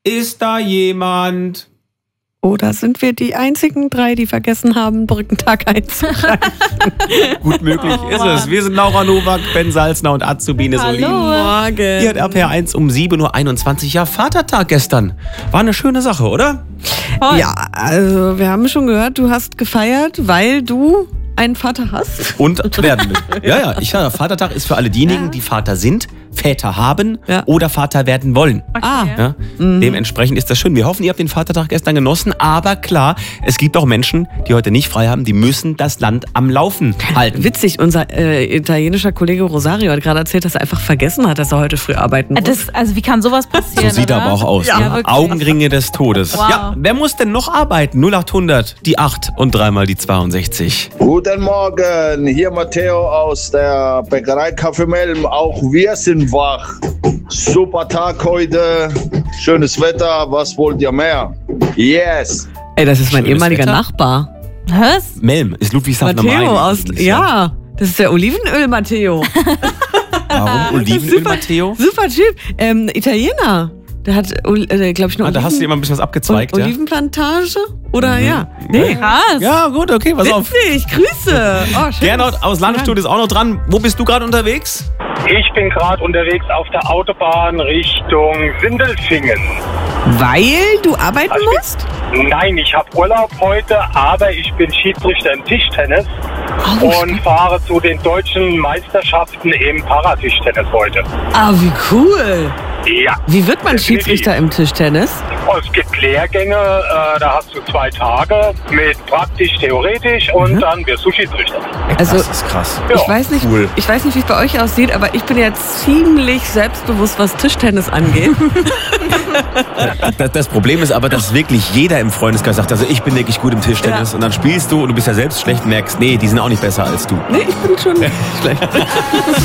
Ist da jemand? Oder sind wir die einzigen 3, die vergessen haben, Brückentag einzureichen? Gut möglich ist es. Wir sind Laura Nowak, Ben Salzner und Azubine Solin. Morgen. Hier hat RPR1 um 7.21 Uhr. Ja, Vatertag gestern. War eine schöne Sache, oder? Ja, also wir haben schon gehört, du hast gefeiert, weil du einen Vater hast. Und werden. Ja, ich sage, Vatertag ist für alle diejenigen, die Vater sind, Väter haben oder Vater werden wollen. Okay. Ja? Dementsprechend ist das schön. Wir hoffen, ihr habt den Vatertag gestern genossen. Aber klar, es gibt auch Menschen, die heute nicht frei haben, die müssen das Land am Laufen halten. Witzig, unser italienischer Kollege Rosario hat gerade erzählt, dass er einfach vergessen hat, dass er heute früh arbeiten muss. Also wie kann sowas passieren? So sieht er aber auch aus. Ja, ne? Augenringe des Todes. Wow. Ja, wer muss denn noch arbeiten? 0800, die 8 und 3 mal die 62. Guten Morgen, hier Matteo aus der Bäckerei Café Melm. Auch wir sind wach. Super Tag heute, schönes Wetter, was wollt ihr mehr? Yes! Ey, das ist mein Schönes ehemaliger Wetter. Nachbar. Was? Melm ist Ludwigshafen am Main. Matteo aus, übrigens, ja, das ist der Olivenöl Matteo. Warum Olivenöl, Matteo? Super Typ, Italiener. Der hat, glaube ich, eine Da hast du immer ein bisschen was abgezweigt, ja? Olivenplantage? Oder ja? Nee. Krass. Ja, gut, okay, pass auf. Witzig, Grüße. Oh, schön. Gernot aus Landstuhl ist auch noch dran. Wo bist du gerade unterwegs? Ich bin gerade unterwegs auf der Autobahn Richtung Sindelfingen. Weil du arbeiten musst? Nein, ich habe Urlaub heute, aber ich bin Schiedsrichter im Tischtennis und fahre zu den deutschen Meisterschaften im Paratischtennis heute. Ah, wie cool. Ja. Wie wird man Definitiv. Schiedsrichter im Tischtennis? Es gibt Lehrgänge, da hast du 2 Tage mit praktisch, theoretisch und dann wirst du Schiedsrichter. Also, Das ist krass. Ja. ich weiß nicht, cool. wie es bei euch aussieht, aber ich bin ja ziemlich selbstbewusst, was Tischtennis angeht. Das Problem ist aber, dass wirklich jeder im Freundeskreis sagt, also ich bin wirklich gut im Tischtennis. Ja. Und dann spielst du und du bist ja selbst schlecht und merkst, nee, die sind auch nicht besser als du. Nee, ich bin schon schlecht.